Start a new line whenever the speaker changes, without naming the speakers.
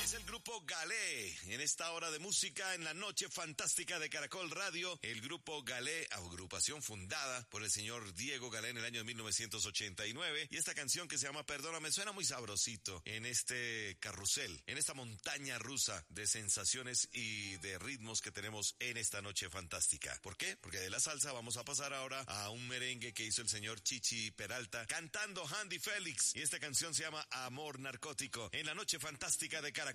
Es el grupo Galé, en esta hora de música en la noche fantástica de Caracol Radio. El grupo Galé, agrupación fundada por el señor Diego Galé en el año de 1989. Y esta canción que se llama Perdóname suena muy sabrosito en este carrusel, en esta montaña rusa de sensaciones y de ritmos que tenemos en esta noche fantástica. ¿Por qué? Porque de la salsa vamos a pasar ahora a un merengue que hizo el señor Chichi Peralta cantando Handy Félix. Y esta canción se llama Amor Narcótico en la noche fantástica de Caracol